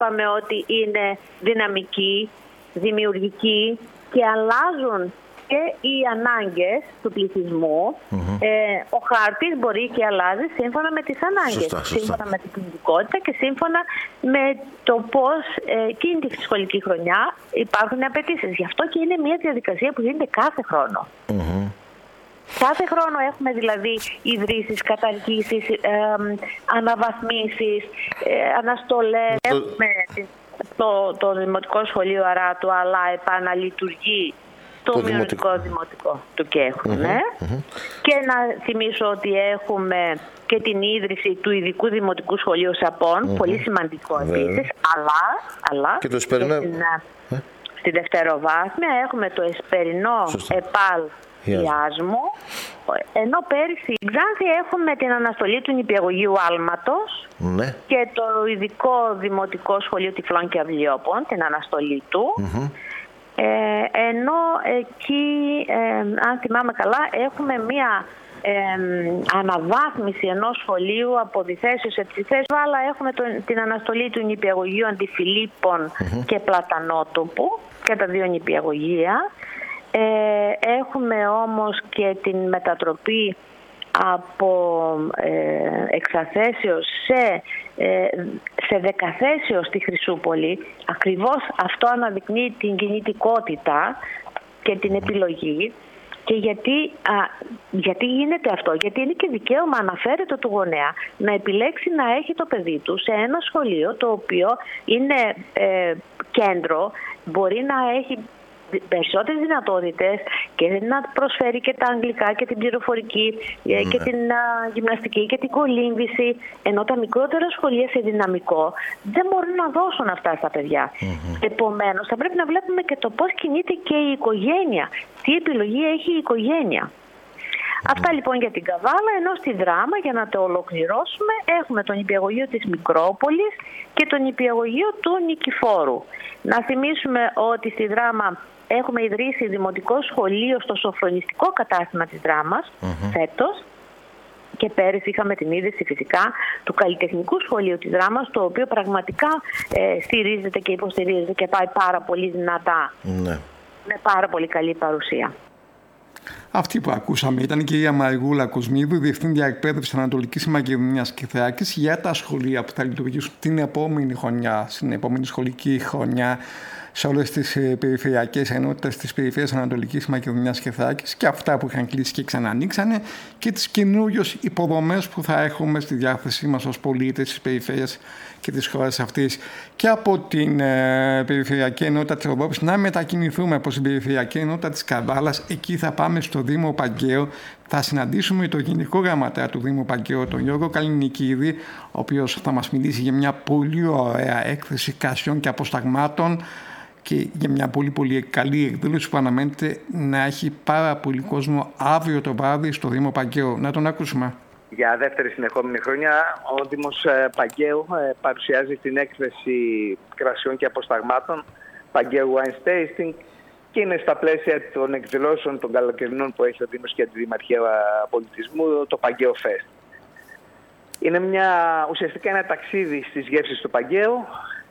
είπαμε ότι είναι δυναμικοί, δημιουργικοί και αλλάζουν και οι ανάγκες του πληθυσμού. Ο χάρτης μπορεί και αλλάζει σύμφωνα με τις ανάγκες, Σωστά. σύμφωνα με την κινητικότητα και σύμφωνα με το πώς εκείνη τη σχολική χρονιά υπάρχουν απαιτήσεις. Γι' αυτό και είναι μια διαδικασία που γίνεται κάθε χρόνο. Κάθε χρόνο έχουμε δηλαδή ιδρύσεις, καταργήσεις, αναβαθμίσεις, αναστολές. Έχουμε το Δημοτικό Σχολείο Αράτου, αλλά επαναλειτουργεί το μειονοτικό δημοτικό του Κέχου. Και να θυμίσω ότι έχουμε και την ίδρυση του Ειδικού Δημοτικού Σχολείου Σαπών, πολύ σημαντικό επίσης, αλλά και το Εσπερινό. Στη δευτεροβάθμια έχουμε το Εσπερινό ΕΠΑΛ Ιάσμου, ενώ πέρυσι η Ξάνθη έχουμε την αναστολή του νηπιαγωγείου Άλματος και το Ειδικό Δημοτικό Σχολείο Τυφλών και Αυλιόπων, την αναστολή του. Ενώ εκεί, αν θυμάμαι καλά, έχουμε μία αναβάθμιση ενός σχολείου από διθέσεως σε διθέσεις, αλλά έχουμε την αναστολή του νηπιαγωγείου Αντιφιλίππων και Πλατανότοπου και τα δύο νηπιαγωγεία. Έχουμε όμως και την μετατροπή από εξαθέσεως σε δεκαθέσεως στη Χρυσούπολη. Ακριβώς αυτό αναδεικνύει την κινητικότητα και την επιλογή. Και γιατί γίνεται αυτό? Γιατί είναι και δικαίωμα, αναφέρεται του γονέα, να επιλέξει να έχει το παιδί του σε ένα σχολείο το οποίο είναι κέντρο, μπορεί να έχει περισσότερες δυνατότητες και να προσφέρει και τα αγγλικά και την πληροφορική και την γυμναστική και την κολύμβηση, ενώ τα μικρότερα σχολεία σε δυναμικό δεν μπορούν να δώσουν αυτά στα παιδιά. Επομένως θα πρέπει να βλέπουμε και το πώς κινείται και η οικογένεια, τι επιλογή έχει η οικογένεια. Αυτά λοιπόν για την Καβάλα, ενώ στη Δράμα, για να το ολοκληρώσουμε, έχουμε το νηπιαγωγείο της Μικρόπολης και το νηπιαγωγείο του Νικηφόρου. Να θυμίσουμε ότι στη Δράμα έχουμε ιδρύσει δημοτικό σχολείο στο σοφρονιστικό κατάστημα της Δράμας φέτος, και πέρυσι είχαμε την ίδρυση φυσικά του καλλιτεχνικού σχολείου της Δράμας, το οποίο πραγματικά στηρίζεται και υποστηρίζεται και πάει πάρα πολύ δυνατά, με πάρα πολύ καλή παρουσία. Αυτή που ακούσαμε ήταν η κυρία Μαργούλα Κοσμίδου, Διευθύντρια Εκπαίδευσης Ανατολικής Μακεδονίας και Θράκης, για τα σχολεία που θα λειτουργήσουν την επόμενη χρονιά, στην επόμενη σχολική χρονιά, σε όλες τις περιφερειακές ενότητες της περιφέρειας Ανατολικής Μακεδονίας και Θράκης, και αυτά που είχαν κλείσει και ξανανοίξανε, και τις καινούριες υποδομές που θα έχουμε στη διάθεσή μας ως πολίτες της περιφέρειας και της χώρας αυτής. Και από την περιφερειακή ενότητα της Ευρώπης να μετακινηθούμε προς την περιφερειακή ενότητα της Καβάλας. Εκεί θα πάμε στο Δήμο Παγκαίο. Θα συναντήσουμε τον Γενικό Γραμματέα του Δήμου Παγκαίου, τον Γιώργο Καλινικίδη, ο οποίος θα μας μιλήσει για μια πολύ ωραία έκθεση κρασιών και αποσταγμάτων και για μια πολύ καλή εκδήλωση που αναμένεται να έχει πάρα πολύ κόσμο αύριο το βράδυ στο Δήμο Παγκαίου. Να τον ακούσουμε. Για δεύτερη συνεχόμενη χρονιά ο Δήμος Παγκαίου παρουσιάζει την έκθεση κρασιών και αποσταγμάτων Παγκαίου Wine Tasting, και είναι στα πλαίσια των εκδηλώσεων των καλοκαιρινών που έχει ο Δήμος και τη Δημαρχία Πολιτισμού, το Παγκαίο Fest. Είναι ουσιαστικά ένα ταξίδι στις γεύσεις του Παγκαίου,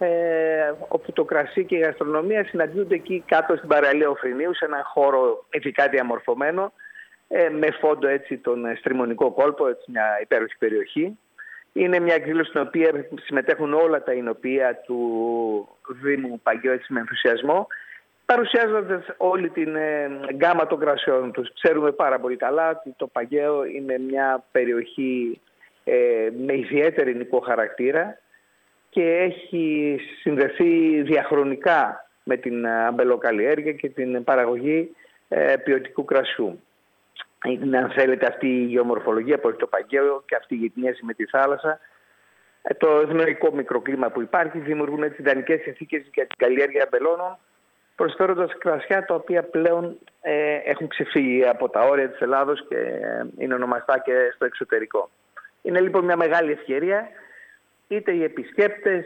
όπου το κρασί και η γαστρονομία συναντιούνται εκεί κάτω στην παραλία Οφρινίου, σε έναν χώρο ειδικά διαμορφωμένο, με φόντο έτσι τον στριμονικό κόλπο, έτσι μια υπέροχη περιοχή. Είναι μια εκδήλωση στην οποία συμμετέχουν όλα τα εινοποιεία του Δήμου Παγκαίου έτσι με ενθουσιασμό, παρουσιάζοντας όλη την γκάμα των κρασιών τους. Ξέρουμε πάρα πολύ καλά ότι το Παγκαίο είναι μια περιοχή με ιδιαίτερη νοικό χαρακτήρα και έχει συνδεθεί διαχρονικά με την αμπελοκαλλιέργεια και την παραγωγή ποιοτικού κρασιού. Είναι, αν θέλετε, αυτή η γεωμορφολογία που έχει το Παγκαίο και αυτή η γειτονίαση με τη θάλασσα, το ευνοϊκό μικροκλίμα που υπάρχει, δημιουργούν έτσι ιδανικές συνθήκες για την καλλιέργεια αμπελώνων, προσφέροντας κρασιά τα οποία πλέον έχουν ξεφύγει από τα όρια της Ελλάδος και είναι ονομαστά και στο εξωτερικό. Είναι λοιπόν μια μεγάλη ευκαιρία, είτε οι επισκέπτες,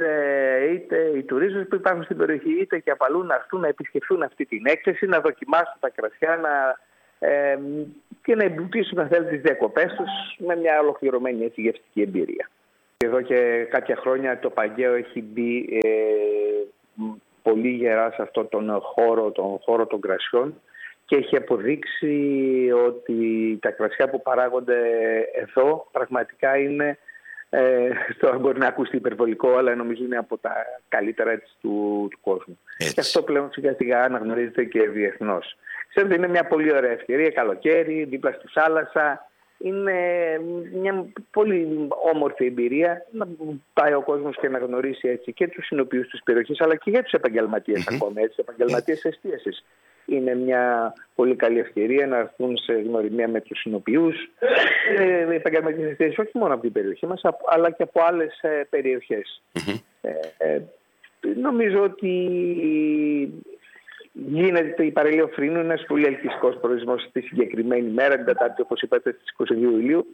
είτε οι τουρίστες που υπάρχουν στην περιοχή, είτε και από αλλού, να έρθουν να επισκεφθούν αυτή την έκθεση, να δοκιμάσουν τα κρασιά και να εμπλουτίσουν, αν θέλετε, τις διακοπές τους με μια ολοκληρωμένη έτσι γευστική εμπειρία. Εδώ και κάποια χρόνια το Παγκαίο έχει μπει πολύ γερά σε αυτόν τον χώρο των κρασιών και έχει αποδείξει ότι τα κρασιά που παράγονται εδώ πραγματικά είναι, τώρα μπορεί να ακούσει υπερβολικό, αλλά νομίζω είναι από τα καλύτερα έτσι, του κόσμου. Και αυτό πλέον σιγά σιγά αναγνωρίζεται και διεθνώς. Ξέρετε, είναι μια πολύ ωραία ευκαιρία, καλοκαίρι, δίπλα στη θάλασσα. Είναι μια πολύ όμορφη εμπειρία να πάει ο κόσμος και να γνωρίσει έτσι και τους συνοποιούς της περιοχής, αλλά και για τους επαγγελματίες ακόμα, έτσι, επαγγελματίες εστίασης. Είναι μια πολύ καλή ευκαιρία να έρθουν σε γνωριμία με τους συνοποιούς, επαγγελματίες εστίασης, όχι μόνο από την περιοχή μας, αλλά και από άλλες περιοχές. Νομίζω ότι γίνεται η παραλία Φρύνου ένας πολύ ελκυστικός προορισμός στη συγκεκριμένη μέρα, την Τετάρτη, όπως είπατε, στις 22 Ιουλίου.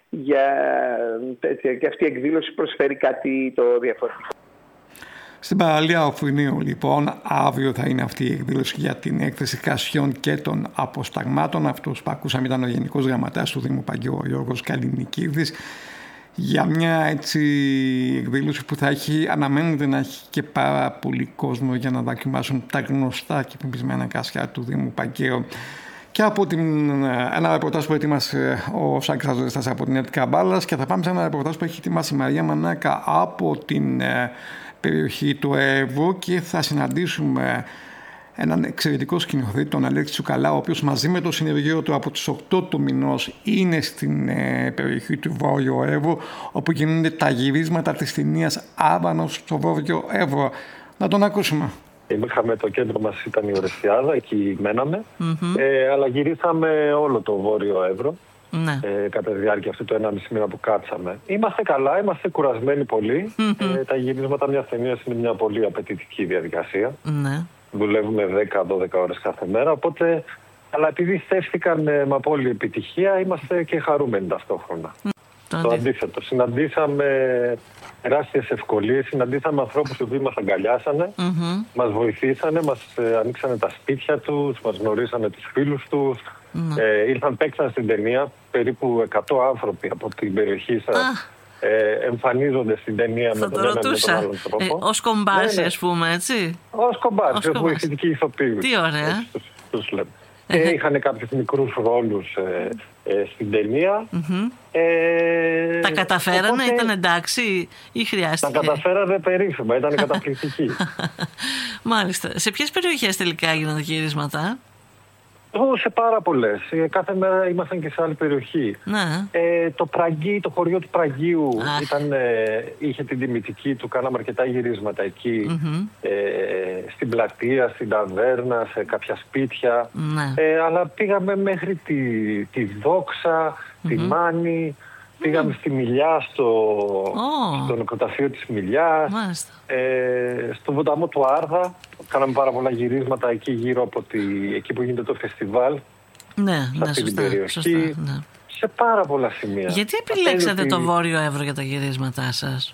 Και αυτή η εκδήλωση προσφέρει κάτι το διαφορετικό. Στην παραλία Οφρυνίου, λοιπόν, αύριο θα είναι αυτή η εκδήλωση για την έκθεση κρασιών και των αποσταγμάτων. Αυτός που ακούσαμε ήταν ο Γενικός Γραμματέας του Δήμου Παγκαίου, ο Γιώργος Καλινικίδης, για μια έτσι εκδήλωση που θα έχει, αναμένεται να έχει και πάρα πολύ κόσμο για να δοκιμάσουν τα γνωστά και πεπισμένα κρασιά του Δήμου Παγκαίου. Και από ένα ρεπορτάζ που ετοίμασε ο Σάκης Αζωριστάς από την Έτικα Μπάλας, και θα πάμε σε ένα ρεπορτάζ που έχει ετοιμάσει η Μαρία Μανάκα από την περιοχή του Εύρου, και θα συναντήσουμε έναν εξαιρετικό σκηνοθέτη, τον Αλέξη Τσουκαλά, ο οποίος μαζί με το συνεργείο του από τις 8 του μηνός είναι στην περιοχή του Βόρειο Εύρου, όπου γίνονται τα γυρίσματα της ταινίας Άβανος στο Βόρειο Εύρο. Να τον ακούσουμε. Είχαμε το κέντρο μας, ήταν η Ορεσιάδα, εκεί μέναμε, αλλά γυρίσαμε όλο το Βόρειο Εύρο. Κατά τη διάρκεια αυτού το 1,5 μήνα που κάτσαμε. Είμαστε καλά, είμαστε κουρασμένοι πολύ. Τα γυρίσματα μιας ταινίας είναι μια πολύ απαιτητική διαδικασία. Δουλεύουμε 10-12 ώρες κάθε μέρα, οπότε, αλλά επειδή στέφθηκαν με απόλυτη επιτυχία, είμαστε και χαρούμενοι ταυτόχρονα. Το αντίθετο. Συναντήσαμε τεράστιες ευκολίες, συναντήσαμε ανθρώπους που μας αγκαλιάσανε, μας βοηθήσανε, μας ανοίξανε τα σπίτια τους, μας γνωρίσανε τους φίλους τους. Ήρθαν, παίξαν στην ταινία, περίπου 100 άνθρωποι από την περιοχή σας εμφανίζονται στην ταινία με τον ένα με τον άλλον τρόπο. Ως κομπάρσι, ας πούμε, έτσι. Ως κομπάρσι, ως βοηθητικοί ηθοποιοί. Τι ωραία. Τους λέμε. Είχαν κάποιους μικρούς ρόλους στην ταινία. Τα καταφέρανε, οπότε, ήταν εντάξει ή χρειάστηκε? Τα καταφέρανε περίφημα, ήταν καταπληκτικοί. Μάλιστα. Σε ποιες περιοχές τελικά έγιναν τα γυρίσματα? Σε πάρα πολλές. Κάθε μέρα ήμασταν και σε άλλη περιοχή. Το χωριό του Πραγίου είχε την τιμητική του, κάναμε αρκετά γυρίσματα εκεί. Στην πλατεία, στην ταβέρνα, σε κάποια σπίτια. Αλλά πήγαμε μέχρι τη Δόξα, τη Μάνη. Πήγαμε στη Μιλιά, στο νεκροταφείο της Μιλιάς, στο ποταμό του Άρδα. Κάναμε πάρα πολλά γυρίσματα εκεί γύρω από εκεί που γίνεται το φεστιβάλ. Σε αυτή την περιοχή. Σε πάρα πολλά σημεία. Γιατί επιλέξατε το Βόρειο Εύρο για τα γυρίσματά σας?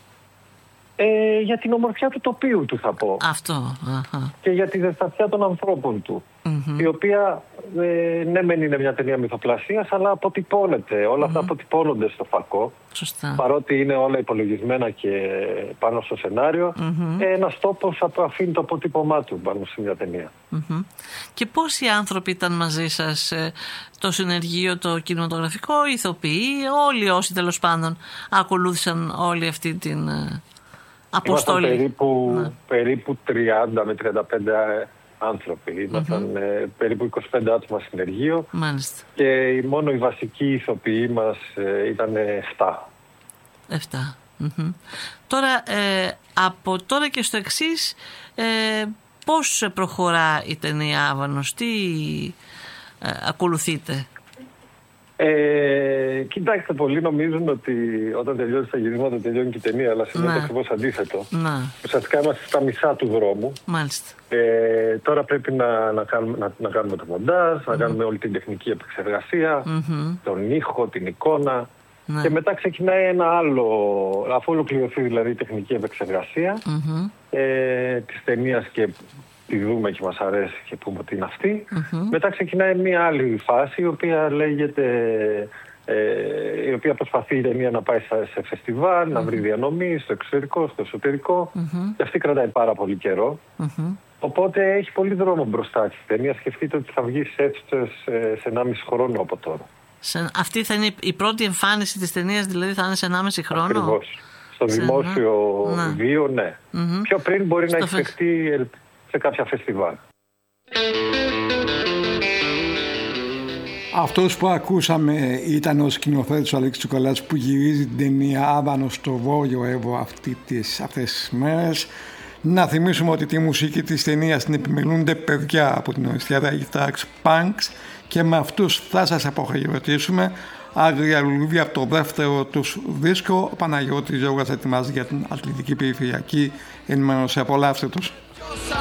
Για την ομορφιά του τοπίου του, θα πω. Αυτό. Και για τη ζεστασιά των ανθρώπων του. Η οποία, ναι μεν είναι μια ταινία μυθοπλασίας, αλλά αποτυπώνεται. Όλα αυτά αποτυπώνονται στο φακό. Σωστά. Παρότι είναι όλα υπολογισμένα και πάνω στο σενάριο, ένας τόπος αφήνει το αποτύπωμά του πάνω σε μια ταινία. Και πόσοι άνθρωποι ήταν μαζί σας, το συνεργείο, το κινηματογραφικό, οι ηθοποιοί, όλοι όσοι τέλος πάντων ακολούθησαν όλη αυτή την αποστολή? Ήμασταν περίπου 30 με 35 άνθρωποι. Ήμασταν περίπου 25 άτομα συνεργείο. Μάλιστα. Και μόνο οι βασικοί ηθοποιοί μας ήταν 7. 7. Τώρα, από τώρα και στο εξής, πώς προχωρά η ταινία Άβανος, τι ακολουθείτε? Κοιτάξτε, πολλοί νομίζουν ότι όταν τελειώσει τα γυρίσματα τελειώνει και η ταινία, αλλά σημαίνει ακριβώς αντίθετο. Ουσιαστικά είμαστε στα μισά του δρόμου. Μάλιστα. Τώρα πρέπει να κάνουμε το μοντάζ, να κάνουμε όλη την τεχνική επεξεργασία, τον ήχο, την εικόνα. Και μετά ξεκινάει ένα άλλο, αφού ολοκληρωθεί δηλαδή η τεχνική επεξεργασία της ταινίας και τη δούμε και μας αρέσει και πούμε ότι είναι αυτή. Μετά ξεκινάει μια άλλη φάση, η οποία λέγεται η οποία προσπαθεί η ταινία να πάει σε φεστιβάλ, να βρει διανομή στο εξωτερικό, στο εσωτερικό. Και αυτή κρατάει πάρα πολύ καιρό. Οπότε έχει πολύ δρόμο μπροστά της ταινία. Σκεφτείτε ότι θα βγει σε αίθουσες σε 1,5 χρόνο από τώρα. Αυτή θα είναι η πρώτη εμφάνιση της ταινίας, δηλαδή θα είναι σε 1,5 χρόνο. Ακριβώς. Στο δημόσιο βίο, ναι. Πιο πριν μπορεί να έχει παιχτεί σε κάποια φεστιβάλ. Αυτός που ακούσαμε ήταν ο σκηνοθέτης ο Αλέξης Τσουκαλάς, που γυρίζει την ταινία Άβανος στο Βόρειο Εύρο αυτές τις μέρες. Να θυμίσουμε ότι τη μουσική της ταινίας την επιμελούνται παιδιά από την Οριστιάδα Guitars Punks, και με αυτούς θα σας αποχαιρετήσουμε. Άγρια λουλούδια από το δεύτερο τους δίσκο. Ο Παναγιώτης Γιώργας ετοιμάζει για την Αθλητική Περιφερειακή ενημέρωση. Απολαύστε τους.